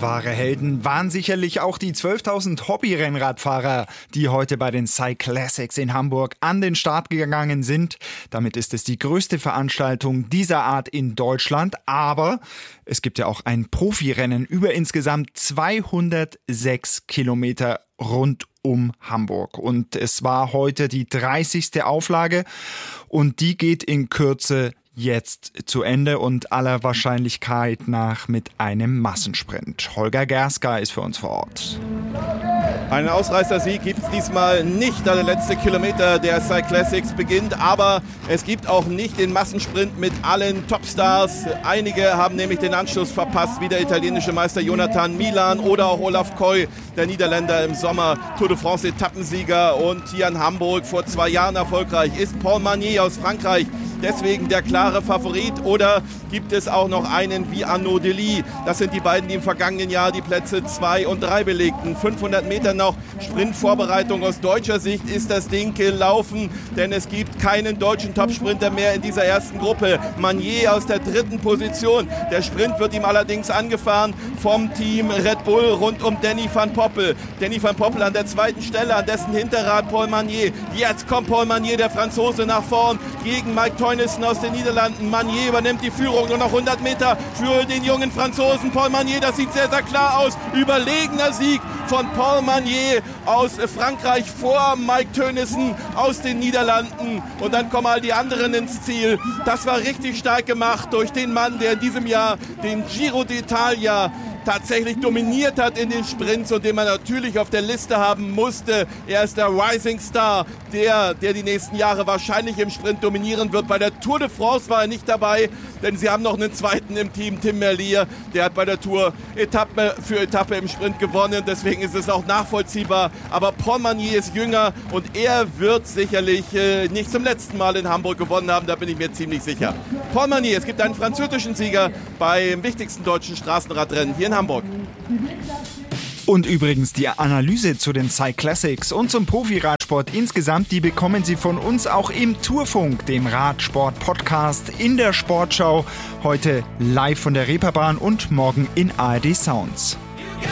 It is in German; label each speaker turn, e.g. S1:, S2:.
S1: Wahre Helden waren sicherlich auch die 12.000 Hobby-Rennradfahrer, die heute bei den Cyclassics in Hamburg an den Start gegangen sind. Damit ist es die größte Veranstaltung dieser Art in Deutschland. Aber es gibt ja auch ein Profirennen über insgesamt 206 Kilometer rund um Hamburg. Und es war heute die 30. Auflage und die geht in Kürze jetzt zu Ende und aller Wahrscheinlichkeit nach mit einem Massensprint. Holger Gerska ist für uns vor Ort.
S2: Einen Ausreißersieg gibt es diesmal nicht, da der letzte Kilometer der Cyclassics beginnt, aber es gibt auch nicht den Massensprint mit allen Topstars. Einige haben nämlich den Anschluss verpasst, wie der italienische Meister Jonathan Milan oder auch Olaf Koy, der Niederländer im Sommer Tour de France Etappensieger und hier in Hamburg vor 2 Jahren erfolgreich. Ist Paul Magnier aus Frankreich deswegen der klare Favorit oder gibt es auch noch einen wie Arnaud Delis? Das sind die beiden, die im vergangenen Jahr die Plätze 2 und 3 belegten. 500 Meter noch Sprintvorbereitung. Aus deutscher Sicht ist das Ding gelaufen, denn es gibt keinen deutschen Topsprinter mehr in dieser ersten Gruppe. Magnier aus der 3. Position. Der Sprint wird ihm allerdings angefahren vom Team Red Bull rund um Danny van Poppel. Danny van Poppel an der 2. Stelle, an dessen Hinterrad Paul Magnier. Jetzt kommt Paul Magnier, der Franzose, nach vorn gegen Mike Teunissen aus den Niederlanden. Magnier übernimmt die Führung, nur noch 100 Meter für den jungen Franzosen. Paul Magnier, das sieht sehr, sehr klar aus. Überlegener Sieg von Paul Magnier aus Frankreich vor Mike Teunissen aus den Niederlanden. Und dann kommen all die anderen ins Ziel. Das war richtig stark gemacht durch den Mann, der in diesem Jahr den Giro d'Italia tatsächlich dominiert hat in den Sprints und den man natürlich auf der Liste haben musste. Er ist der Rising Star, der die nächsten Jahre wahrscheinlich im Sprint dominieren wird. Bei der Tour de France war er nicht dabei, denn sie haben noch einen zweiten im Team, Tim Merlier. Der hat bei der Tour Etappe für Etappe im Sprint gewonnen. Deswegen ist es auch nachvollziehbar. Aber Paul Magnier ist jünger und er wird sicherlich nicht zum letzten Mal in Hamburg gewonnen haben. Da bin ich mir ziemlich sicher. Paul Magnier, es gibt einen französischen Sieger beim wichtigsten deutschen Straßenradrennen hier in Hamburg.
S1: Und übrigens die Analyse zu den Cyclassics und zum Profiradsport insgesamt, die bekommen Sie von uns auch im Tourfunk, dem Radsport-Podcast in der Sportschau. Heute live von der Reeperbahn und morgen in ARD Sounds.